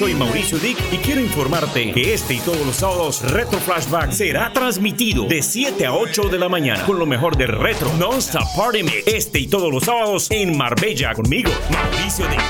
Soy Mauricio Dick y quiero informarte que este y todos los sábados Retro Flashback será transmitido de 7 a 8 de la mañana con lo mejor de Retro Non-Stop Party Mix. Este y todos los sábados en Marbella conmigo, Mauricio Dick.